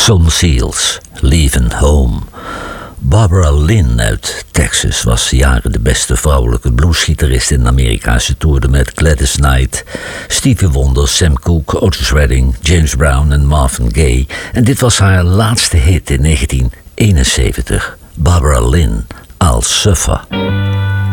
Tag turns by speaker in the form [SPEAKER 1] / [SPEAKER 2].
[SPEAKER 1] Some Seals, Leaving Home. Barbara Lynn uit Texas was jaren de beste vrouwelijke bluesgitarist in Amerika. Ze toerde met Gladys Knight, Stevie Wonder, Sam Cooke, Otis Redding, James Brown en Marvin Gaye. En dit was haar laatste hit in 1971. Barbara Lynn, I'll Suffer.